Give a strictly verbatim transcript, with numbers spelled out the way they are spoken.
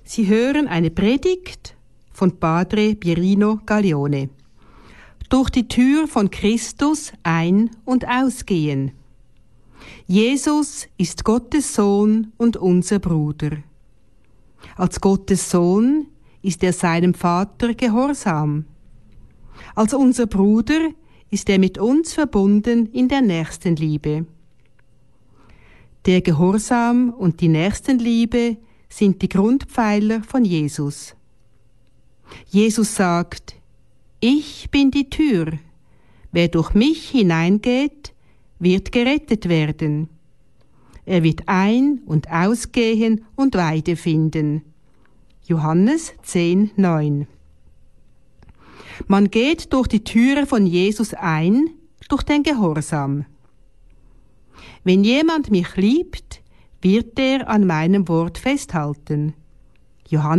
Sie hören eine Predigt von Padre Pierino Gaglione. Durch die Tür von Christus ein- und ausgehen. Jesus ist Gottes Sohn und unser Bruder. Als Gottes Sohn ist er seinem Vater gehorsam. Als unser Bruder ist er mit uns verbunden in der Nächstenliebe. Der Gehorsam und die Nächstenliebe sind die Grundpfeiler von Jesus. Jesus sagt: Ich bin die Tür. Wer durch mich hineingeht, wird gerettet werden. Er wird ein- und ausgehen und Weide finden. Johannes zehn, neun. Man geht durch die Türe von Jesus ein, durch den Gehorsam. Wenn jemand mich liebt, wird er an meinem Wort festhalten. Johannes